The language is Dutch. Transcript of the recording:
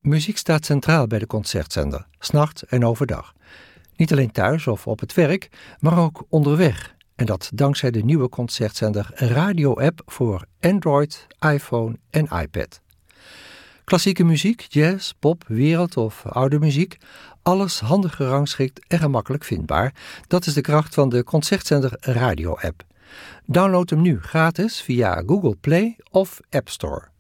Muziek staat centraal bij de Concertzender, 's nachts en overdag. Niet alleen thuis of op het werk, maar ook onderweg. En dat dankzij de nieuwe Concertzender radio-app voor Android, iPhone en iPad. Klassieke muziek, jazz, pop, wereld of oude muziek, alles handig gerangschikt en gemakkelijk vindbaar. Dat is de kracht van de Concertzender radio-app. Download hem nu gratis via Google Play of App Store.